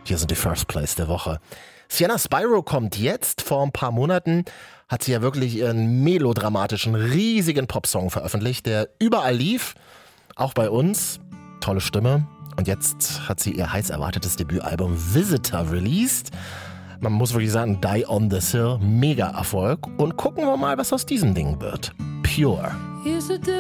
Hier sind die First Place der Woche. Sienna Spyro kommt jetzt. Vor ein paar Monaten hat sie ja wirklich ihren melodramatischen, riesigen Popsong veröffentlicht, der überall lief. Auch bei uns. Tolle Stimme. Und jetzt hat sie ihr heiß erwartetes Debütalbum Visitor released. Man muss wirklich sagen, Die on this Hill, mega Erfolg. Und gucken wir mal, was aus diesem Ding wird. Pure.